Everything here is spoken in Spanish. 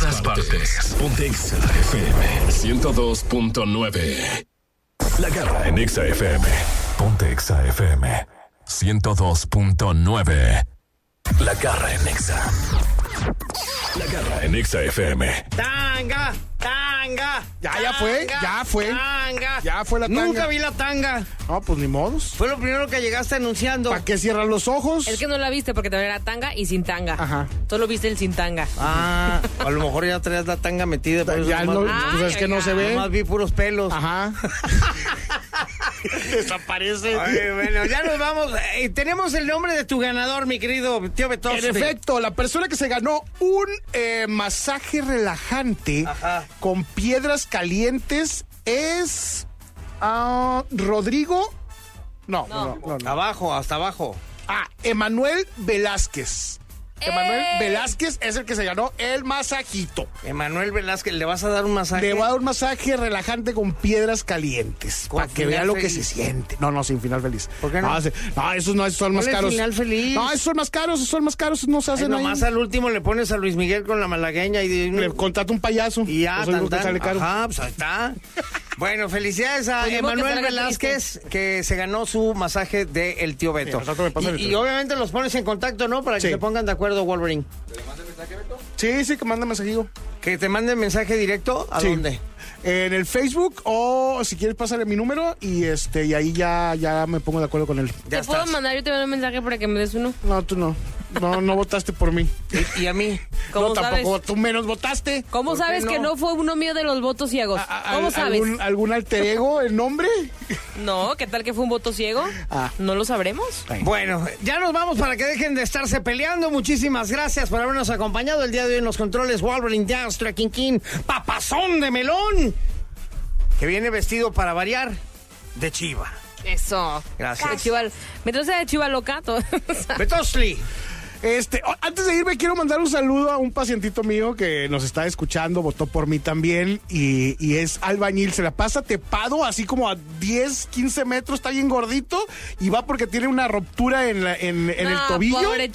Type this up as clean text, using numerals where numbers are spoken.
todas partes. Ponte Exa FM 102.9. La Garra en Exa FM. Ponte Exa FM 102.9. La Garra en Exa. La Garra en Exa FM. ¡Tanga! Ya fue. ¡Tanga! Ya fue la tanga. Nunca vi la tanga. No, pues ni modos. Fue lo primero que llegaste anunciando. ¿Para qué cierran los ojos? Es que no la viste porque también era tanga y sin tanga. Ajá. Solo viste el sin tanga. Ah, a lo mejor ya traías la tanga metida. Por eso Ya nomás, no, pues es que no se ve. nomás vi puros pelos. Ajá. Desaparece. Ay, bueno, ya nos vamos. Tenemos el nombre de tu ganador, mi querido tío Betos. En efecto, la persona que se ganó un masaje relajante con piedras calientes es Rodrigo. No. Abajo, hasta abajo. Emanuel Velázquez. Emanuel Velázquez es el que se ganó el masajito. Emanuel Velázquez, ¿le vas a dar un masaje? Le voy a dar un masaje relajante con piedras calientes. Para que vea lo que se siente. No, sin final feliz. ¿Por qué no? Esos son más caros. Final feliz? No, esos son más caros, no se hacen ahí. Nomás al último le pones a Luis Miguel con la malagueña y le contrata un payaso. Y ya, sale caro. Ajá, pues ahí está. Bueno, felicidades a Pues Emanuel Velázquez, que se ganó su masaje de el tío Beto. Y obviamente los pones en contacto, ¿no? Para que se pongan de acuerdo, Wolverine. ¿Que le mande mensaje, Beto? Sí, que mande mensajillo. ¿Que te mande mensaje directo? ¿A dónde? En el Facebook, o si quieres pásale mi número y ahí ya me pongo de acuerdo con él. ¿Te puedo mandar? Yo te mando un mensaje para que me des uno. No, tú no. No votaste por mí. ¿Y a mí? ¿Cómo no, sabes? Tampoco, tú menos votaste. ¿Cómo sabes que no fue uno mío de los votos ciegos? ¿Cómo sabes? ¿Algún alter ego, el nombre? No, ¿qué tal que fue un voto ciego? ¿No lo sabremos? Bueno, ya nos vamos para que dejen de estarse peleando. Muchísimas gracias por habernos acompañado el día de hoy en los controles. Wolverine Jazz, Tracking King, papazón de melón, que viene vestido para variar de chiva. Eso. Gracias. De chiva, me traes de chiva loca. Betosli. Antes de irme, quiero mandar un saludo a un pacientito mío que nos está escuchando, votó por mí también, y es albañil, se la pasa tepado, así como a 10, 15 metros, está bien gordito, y va porque tiene una ruptura en el tobillo.